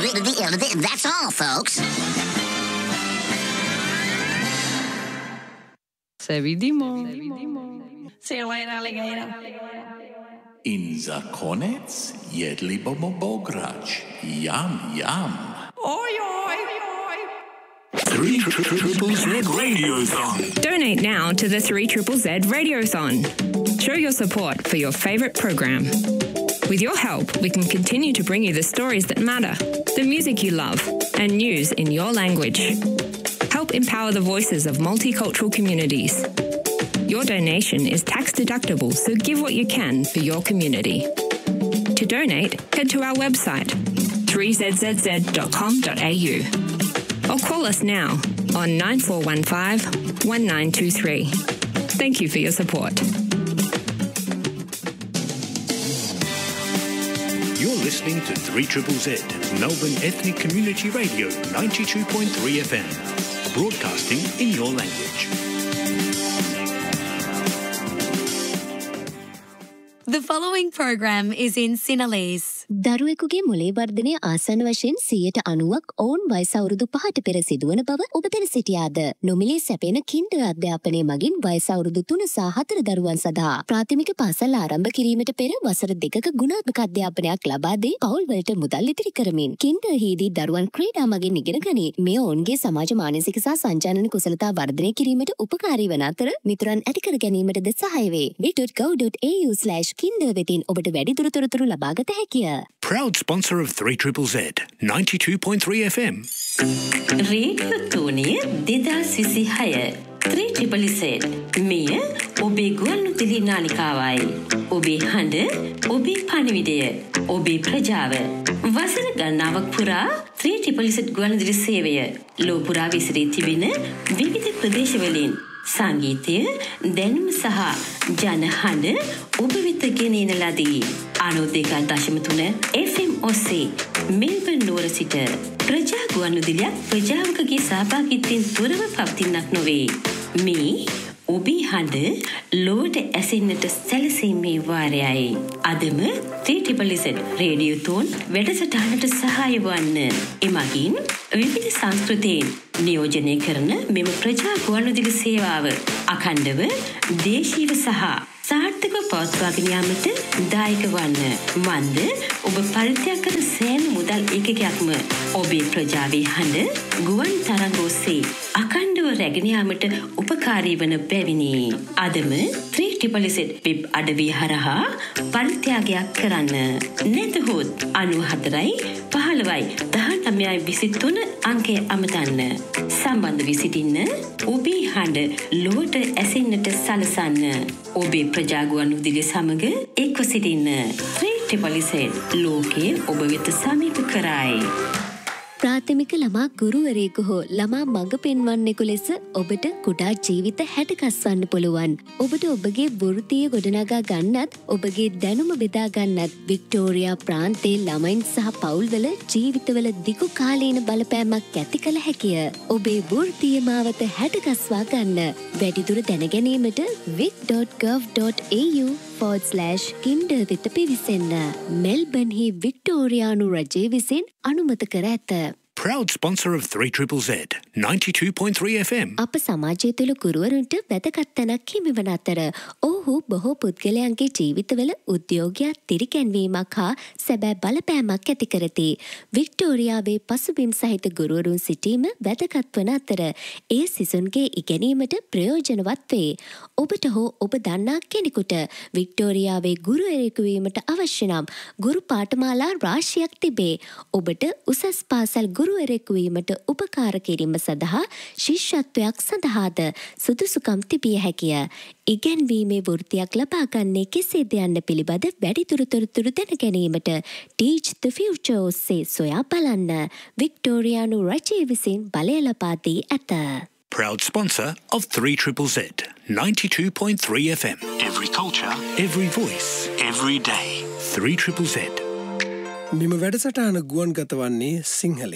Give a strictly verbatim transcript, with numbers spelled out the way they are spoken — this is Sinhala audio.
That's all, folks. Sevidimo. See you later, alligator. In the konec jedli bomo bograč. Yum, yum. Oi, oi, oi. Three Triple Z Radiothon. Donate now to the three Triple Z Radiothon. Show your support for your favourite program. With your help, we can continue to bring you the stories that matter, the music you love, and news in your language. Help empower the voices of multicultural communities. Your donation is tax deductible, so give what you can for your community. To donate, head to our website three z z z dot com dot a u or call us now on nine four one five, one nine two three. Thank you for your support. You're listening to three Triple Z, Melbourne Ethnic Community Radio ninety-two point three F M, broadcasting in your language. The following program is in Sinhalese. දරුවෙකුගේ මොලේ වර්ධනය ආසන්න වශයෙන් සියයට අනූවක් ඔවුන් වයස අවුරුදු පහට පෙර සිදුවන බව ඔබ දැන සිටියාද? නොමිලේ සැපෙන කින්ඩර් අධ්‍යාපනය මගින් වයස අවුරුදු තුන සහ හතර දරුවන් සඳහා ප්‍රාථමික පාසල් ආරම්භ කිරීමට පෙර වසර දෙකක ගුණාත්මක අධ්‍යාපනයක් ලබා දී පවුල්වලට මුදල් ඉතිරි කරමින් කින්ඩර් හිදී දරුවන් ක්‍රීඩා මගින් ඉගෙන ගනී. මෙය ඔවුන්ගේ සමාජ මානසික සහ සංජානන කුසලතා වර්ධනය කිරීමට උපකාරී වන අතර මිතුරන් ඇති කර ගැනීමටද සහාය වේ. w dot gov dot a u slash kinder වෙතින් ඔබට වැඩිදුර තොරතුරු ලබා ගත හැකිය. Proud sponsor of three Triple Z, ninety-two point three F M. Radio Tony දෙදාස් විසිහය three Triple Z. මෙය ඔබේ ගුවන්විදුලි නාලිකාවයි. ඔබේ හඬ, ඔබේ පණිවිඩය, ඔබේ ප්‍රජාව. වසර ගණනාවක් පුරා three Triple Z ගුවන්විදුලි සේවය ලෝ පුරා විසිරී තිබෙන විවිධ ප්‍රදේශවලින් සංගීතය, දැනුම සහ ජනහඬ ඔබ වෙත ගෙනෙන ලදී. අනෝදේක දශම තුන F M ඔස්සේ මෙල්බර්න් නුවර සිට ප්‍රජා ගුවන්විදුලියක් ප්‍රජාවකගේ සහභාගීත්වයෙන් තොරව පවතින්නක් නොවේ. මේ ඔබේ හඬ ලෝට ඇසෙන්නට සැලසීමේ වාරයයි. අදම three Triple Z රේඩියෝතෝන් වැඩසටහනට සහාය වන්න. එමගින් විවිධ සංස්කෘතීන් නියෝජනය කරන මෙම ප්‍රජා ගුවන්විදුලි සේවාව අඛණ්ඩව දේශීය සහ සාර්ථකව පවත්වාගෙන යාමට දායක වන්න. මන්ද ඔබ පරිත්‍යාග කරන සෑම මුදල් ඒකකයක්ම ඔබේ ප්‍රජාවේ හඬ ගුවන් තරංග ඔස්සේ අඛණ්ඩව රැගෙන යාමට උපකාරී වන බැවිනි. අදම three Triple Z වෙබ් අඩවිය හරහා පරිත්‍යාගයක් කරන්න. නැතහොත් අනූ හතරයි පහළොවයි දහනවයයි විසිතුන අංකය අමතන්න. සම්බන්ධ වී සිටින්න. ඔබේ හඬ ලොවට ඇසෙන්නට සලසන්න. ඔබේ ප්‍රජා ගුවන්විදුලිය සමග එක්ව සිටින්න. three Triple Z ලෝකයේ ඔබ වෙත සමීප කරයි. ප්‍රාථමික ළමා ගුරුවරයෙකු හෝ ළමා මඟ පෙන්වන්නෙකු ලෙස ඔබට කුඩා ජීවිත හැඩගස්වන්න පුළුවන්. ඔබට ඔබගේ වෘත්තිය ගොඩනගා ගන්නත් ඔබගේ දැනුම බෙදා ගන්නත් වික්ටෝරියා ප්‍රාන්තයේ ළමයින් සහ පවුල්වල ජීවිතවල දිගු කාලීන බලපෑමක් ඇති කළ හැකිය. ඔබේ වෘත්තීය මාවත හැඩගස්වා ගන්න. වැඩිදුර දැනගැනීමට vic dot gov dot a u forward slash kinder වෙත පිවිසෙන්න. මෙල්බර්න්හි වික්ටෝරියානු රජය විසින් අනුමත කර ඇත. Proud sponsor of three Triple Z, ninety-two point three F M. අප සමාජය තුළ ගුරුවරුන්ට වැදගත් තැනක් හිමිවන අතර ඔහු බොහෝ පුද්ගලයන්ගේ ජීවිතවල උද්‍යෝගයක් තිරිකැන්වීමක් හා සැබෑ බලපෑමක් ඇති කරති. වික්ටෝරියාවේ පසුබිම් සහිත ගුරුවරුන් සිටීම වැදගත් වන අතර ඒ සිසුන්ගේ ඉගෙනීමට ප්‍රයෝජනවත් වේ. ඔබට හෝ ඔබ දන්නා කෙනෙකුට වික්ටෝරියාවේ ගුරුවරයෙකු වීමට අවශ්‍ය නම් ගුරු පාඨමාලා රාශියක් තිබේ. ඔබට උසස් පාසල් ගුරුවරයෙකු වීමට උපකාර කිරීම සඳහා ශිෂ්‍යත්වයක් සඳහාද සුදුසුකම් තිබිය හැකිය. ඉගැන්වීමේ වෘත්තියක් ලබා ගන්නේ කෙසේද යන්න පිළිබඳ වැඩිදුර තොරතුරු දැන ගැනීමට Teach the Future ඔස්සේ සොයා බලන්න. වික්ටෝරියානු රජය විසින් බලය ලබා දී ඇත. Proud sponsor of three Triple Z, ninety-two point three F M. Every culture, Every voice, every day. three Triple Z. මෙම වැඩසටහන ගුවන් ගත වන්නේ සිංහල